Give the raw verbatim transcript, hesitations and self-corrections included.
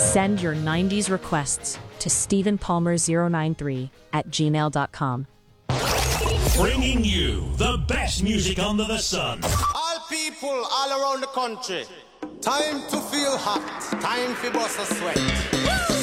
Send your nineties requests to stephen palmer zero nine three at gmail dot com. Bringing you the best music under the sun. All people all around the country, time to feel hot, time for bust a sweat.